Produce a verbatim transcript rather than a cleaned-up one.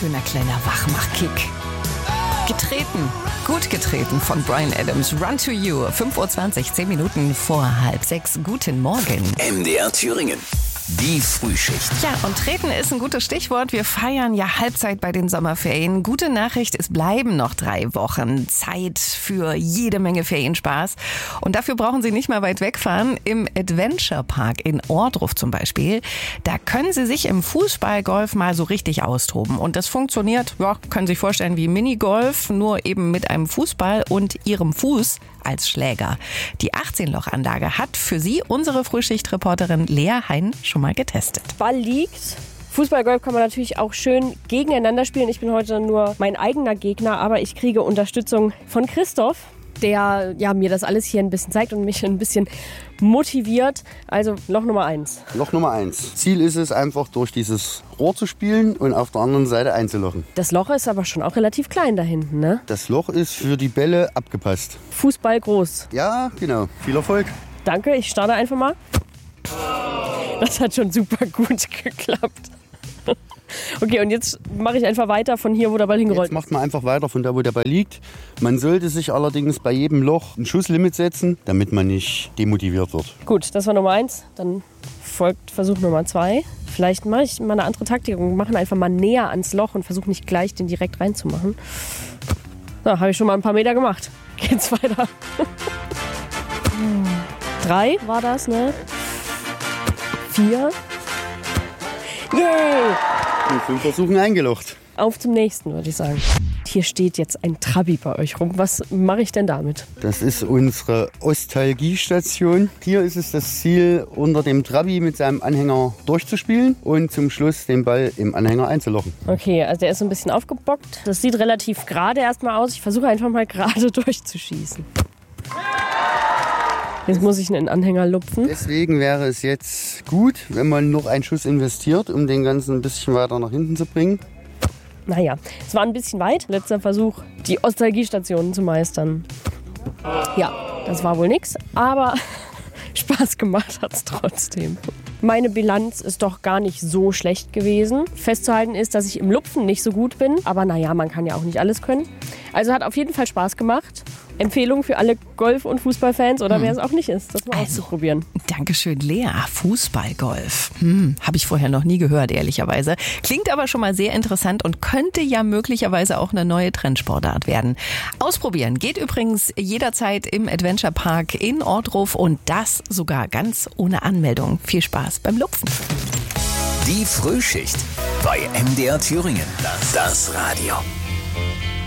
schöner kleiner Wachmachkick. Getreten, gut getreten von Bryan Adams. Run to You. fünf Uhr zwanzig, zehn Minuten vor halb sechs. Guten Morgen. M D R Thüringen. Die Frühschicht. Ja, und treten ist ein gutes Stichwort. Wir feiern ja Halbzeit bei den Sommerferien. Gute Nachricht, es bleiben noch drei Wochen Zeit für jede Menge Ferienspaß. Und dafür brauchen Sie nicht mal weit wegfahren. Im Adventure Park in Ohrdruf zum Beispiel, da können Sie sich im Fußballgolf mal so richtig austoben. Und das funktioniert, ja, können Sie sich vorstellen, wie Minigolf, nur eben mit einem Fußball und Ihrem Fuß als Schläger. Die achtzehn-Loch-Anlage hat für Sie unsere Frühschichtreporterin Lea Hein schon mal getestet. Ball liegt. Fußballgolf kann man natürlich auch schön gegeneinander spielen. Ich bin heute nur mein eigener Gegner, aber ich kriege Unterstützung von Christoph, der ja, mir das alles hier ein bisschen zeigt und mich ein bisschen motiviert. Also Loch Nummer eins. Loch Nummer eins. Ziel ist es einfach, durch dieses Rohr zu spielen und auf der anderen Seite einzulochen. Das Loch ist aber schon auch relativ klein da hinten, ne? Das Loch ist für die Bälle abgepasst. Fußball groß. Ja, genau. Viel Erfolg. Danke, ich starte einfach mal. Das hat schon super gut geklappt. Okay, und jetzt mache ich einfach weiter von hier, wo der Ball hingerollt ist. Jetzt macht man einfach weiter von da, wo der Ball liegt. Man sollte sich allerdings bei jedem Loch ein Schusslimit setzen, damit man nicht demotiviert wird. Gut, das war Nummer eins. Dann folgt Versuch Nummer zwei. Vielleicht mache ich mal eine andere Taktik und mache einfach mal näher ans Loch und versuche nicht gleich den direkt reinzumachen. So, habe ich schon mal ein paar Meter gemacht. Geht's weiter. Drei war das, ne? Vier. Yay! Mit fünf Versuchen eingelocht. Auf zum nächsten, würde ich sagen. Hier steht jetzt ein Trabi bei euch rum. Was mache ich denn damit? Das ist unsere Ostalgiestation. Hier ist es das Ziel, unter dem Trabi mit seinem Anhänger durchzuspielen und zum Schluss den Ball im Anhänger einzulochen. Okay, also der ist so ein bisschen aufgebockt. Das sieht relativ gerade erstmal aus. Ich versuche einfach mal gerade durchzuschießen. Jetzt muss ich einen Anhänger lupfen. Deswegen wäre es jetzt gut, wenn man noch einen Schuss investiert, um den Ganzen ein bisschen weiter nach hinten zu bringen. Naja, es war ein bisschen weit. Letzter Versuch, die Ostalgiestationen zu meistern. Ja, das war wohl nix, aber Spaß gemacht hat es trotzdem. Meine Bilanz ist doch gar nicht so schlecht gewesen. Festzuhalten ist, dass ich im Lupfen nicht so gut bin. Aber naja, man kann ja auch nicht alles können. Also hat auf jeden Fall Spaß gemacht. Empfehlung für alle Golf- und Fußballfans oder hm. wer es auch nicht ist, das mal also, auszuprobieren. Dankeschön, Lea. Fußballgolf. Hm, habe ich vorher noch nie gehört, ehrlicherweise. Klingt aber schon mal sehr interessant und könnte ja möglicherweise auch eine neue Trendsportart werden. Ausprobieren geht übrigens jederzeit im Adventure Park in Ohrdruf und das sogar ganz ohne Anmeldung. Viel Spaß beim Lupfen. Die Frühschicht bei M D R Thüringen. Das Radio.